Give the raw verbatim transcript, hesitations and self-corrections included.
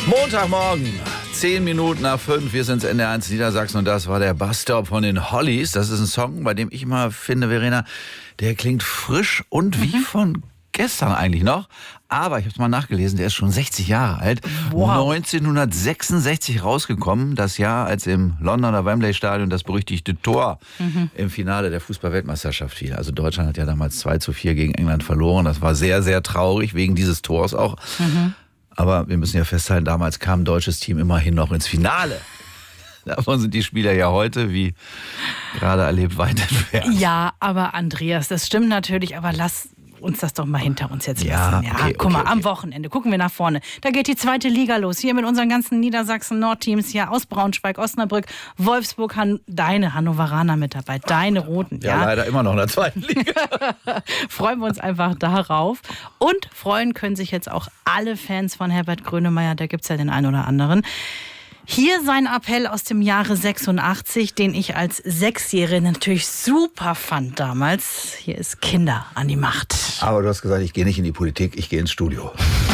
Montagmorgen, zehn Minuten nach fünf, wir sind N D R eins Niedersachsen und das war der Busstop von den Hollies. Das ist ein Song, bei dem ich immer finde, Verena, der klingt frisch und wie mhm. von gestern eigentlich noch. Aber ich habe es mal nachgelesen, der ist schon sechzig Jahre alt. Wow. neunzehnhundertsechsundsechzig rausgekommen, das Jahr, als im Londoner Wembley Stadion das berüchtigte Tor mhm. im Finale der Fußball-Weltmeisterschaft fiel. Also Deutschland hat ja damals zwei zu vier gegen England verloren. Das war sehr, sehr traurig, wegen dieses Tors auch. Mhm. Aber wir müssen ja festhalten, damals kam ein deutsches Team immerhin noch ins Finale. Davon sind die Spieler ja heute, wie gerade erlebt, weit entfernt. Ja, aber Andreas, das stimmt natürlich, aber lass uns das doch mal hinter uns jetzt ja, lassen. Ja, okay, guck okay, mal, okay. am Wochenende gucken wir nach vorne. Da geht die zweite Liga los. Hier mit unseren ganzen Niedersachsen-Nord-Teams hier aus Braunschweig, Osnabrück, Wolfsburg, Han- deine Hannoveraner mit dabei, deine Roten. Ja, ja, leider immer noch in der zweiten Liga. Freuen wir uns einfach darauf. Und freuen können sich jetzt auch alle Fans von Herbert Grönemeyer. Da gibt es ja den einen oder anderen. Hier sein Appell aus dem Jahre sechsundachtzig, den ich als Sechsjährige natürlich super fand damals. Hier ist Kinder an die Macht. Aber du hast gesagt, ich gehe nicht in die Politik, ich gehe ins Studio.